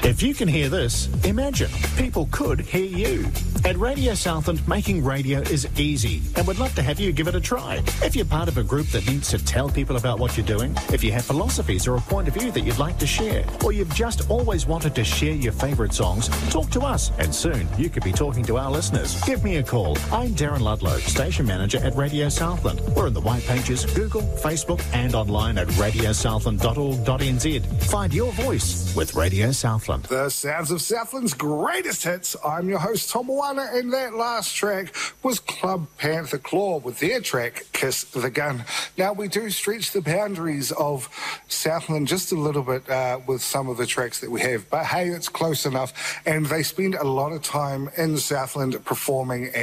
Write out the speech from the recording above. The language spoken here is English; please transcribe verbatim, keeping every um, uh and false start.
If you can hear this, imagine people could hear you. At Radio Southland, making radio is easy and would love to have you give it a try. If you're part of a group that needs to tell people about what you're doing, if you have philosophies or a point of view that you'd like to share, or you've just always wanted to share your favourite songs, talk to us and soon you could be talking to our listeners. Give me a call. I'm Darren Ludlow, Station Manager at Radio Southland. We're in the white pages, Google, Facebook and online at radio southland dot org dot n z. Find your voice with Radio Southland. The sounds of Southland's greatest hits. I'm your host, Tom Moana, and that last track was Club Panther Claw with their track, Kiss the Gun. Now, we do stretch the boundaries of Southland just a little bit uh, with some of the tracks that we have, but hey, it's close enough, and they spend a lot of time in Southland performing